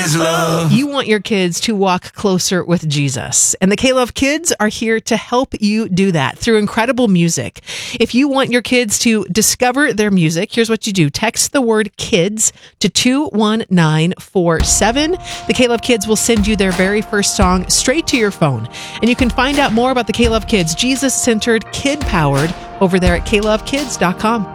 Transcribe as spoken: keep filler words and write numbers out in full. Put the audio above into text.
His love. You want your kids to walk closer with Jesus. And the K-Love Kids are here to help you do that through incredible music. If you want your kids to discover their music, here's what you do. Text the word KIDS to two one nine four seven. The K-Love Kids will send you their very first song straight to your phone. And you can find out more about the K-Love Kids, Jesus-centered, kid-powered, over there at K love kids dot com.